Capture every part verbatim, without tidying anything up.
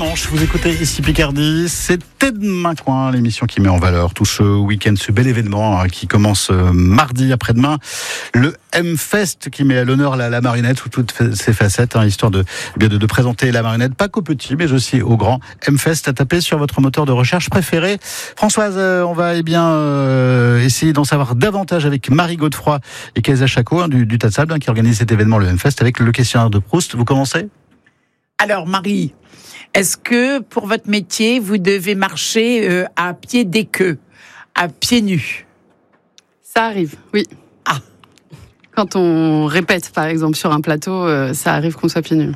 dimanche, vous écoutez ici Picardie, c'était Demain Coin, l'émission qui met en valeur tout ce week-end, ce bel événement hein, qui commence euh, mardi après-demain, le M-Fest qui met à l'honneur la, la marionnette sous toutes ses facettes, hein, histoire de, bien de, de présenter la marionnette, pas qu'aux petits, mais aussi aux grands. M-Fest à taper sur votre moteur de recherche préféré. Françoise, euh, on va eh bien euh, essayer d'en savoir davantage avec Marie Godefroy et Kaisa Chaco hein, du, du Tas de Sable hein, qui organise cet événement, le M-Fest, avec le questionnaire de Proust. Vous commencez ? Alors Marie, est-ce que pour votre métier, vous devez marcher euh, à pied d'équeux, à pieds nus ? Ça arrive, oui. Ah. Quand on répète, par exemple, sur un plateau, euh, ça arrive qu'on soit pieds nus.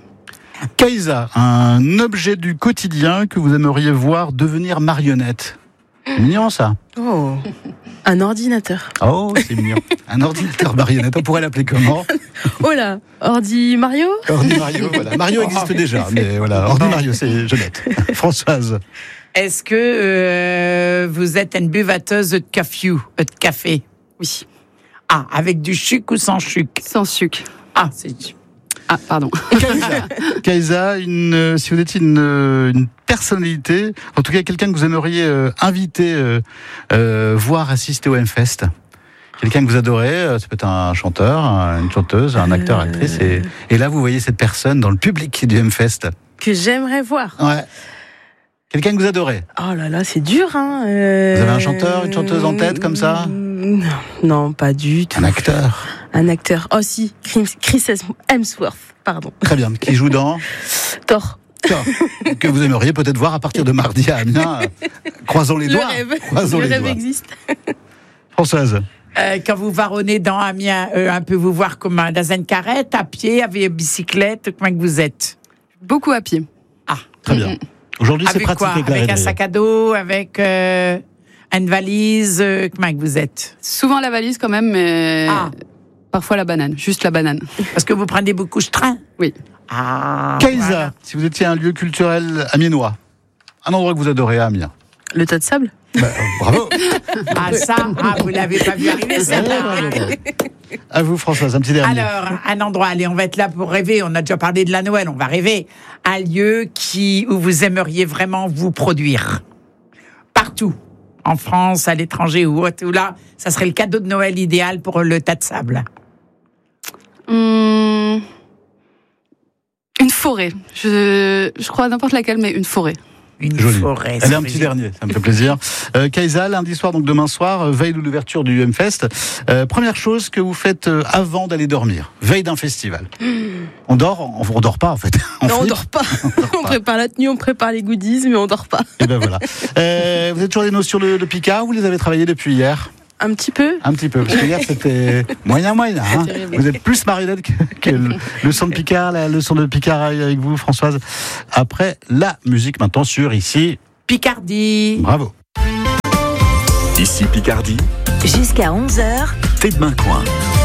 Kaisa, un objet du quotidien que vous aimeriez voir devenir marionnette. Mignon ça. Oh, un ordinateur. Oh, c'est mignon. Un ordinateur marionnette, on pourrait l'appeler comment ? Oh là, Ordi Mario ? Ordi Mario, voilà. Mario existe déjà, mais voilà, Ordi Mario, c'est je note. Françoise. Est-ce que euh, vous êtes une buvateuse de café, de café ? Oui. Ah, avec du sucre ou sans sucre ? Sans sucre. Ah, c'est... Ah, pardon. Kaisa, Kaisa une, euh, si vous étiez une, euh, une personnalité, en tout cas quelqu'un que vous aimeriez euh, inviter, euh, euh, voir assister au M-Fest. Quelqu'un que vous adorez, euh, ça peut être un chanteur, un- une chanteuse, un acteur, Euh. actrice, et, et là vous voyez cette personne dans le public du M-Fest. Que j'aimerais voir. Ouais. Quelqu'un que vous adorez. Oh là là, c'est dur, hein. euh, Vous avez un chanteur, une chanteuse en tête, comme ça ? Non, non, pas du tout. Un acteur. Un acteur. Oh si, Chris Chris Hemsworth, pardon. Très bien. Qui joue dans Thor. Thor, que vous aimeriez peut-être voir à partir de mardi à Amiens. Croisons les Le doigts. rêve. Croisons Le les rêve doigts. existe. Françoise. Euh, quand vous varonnez dans Amiens, euh, un peu vous voir comme un, dans une carrette, à pied, avec une bicyclette, comment que vous êtes ? Beaucoup à pied. Ah, Très bien. Aujourd'hui, c'est avec pratique quoi ? avec la Avec un raiderie. sac à dos, avec euh, une valise, euh, comment que vous êtes ? Souvent la valise quand même, mais Ah. parfois la banane, juste la banane. Parce que vous prenez beaucoup de train ? Oui. Ah, Kaisa, voilà. si vous étiez un lieu culturel amiénois, un endroit que vous adorez à Amiens. Le tas de sable. Bah, euh, bravo. Ah ça, ah, vous l'avez pas vu arriver celle-là. À vous, Françoise, un petit dernier. Alors, un endroit, allez, on va être là pour rêver. On a déjà parlé de la Noël, on va rêver. Un lieu qui, où vous aimeriez vraiment vous produire. Partout. En France, à l'étranger ou autre. Ou là, ça serait le cadeau de Noël idéal pour le tas de sable. Hum, Une forêt. Je, je crois n'importe laquelle, mais une forêt. Une Joli. forêt. Allez, ça un fait petit plaisir. dernier, ça me fait plaisir. Euh, Kaisa, lundi soir, donc demain soir, euh, veille de l'ouverture du M-Fest. Euh, première chose que vous faites euh, avant d'aller dormir, veille d'un festival. On dort, on, on dort pas en fait. On non, on flippe. dort pas. dort On pas. prépare la tenue, on prépare les goodies, mais on dort pas. Et ben voilà. Euh, vous êtes toujours des notions de, de Picard, vous les avez travaillées depuis hier? Un petit peu. Un petit peu, parce que hier c'était moyen moyen. Hein. Vous êtes plus marionnette que, que le, le son de Picard, la leçon de Picard avec vous, Françoise. Après la musique maintenant sur ici. Picardie. Bravo. Ici Picardie, Jusqu'à onze heures, t'es Demain Coin.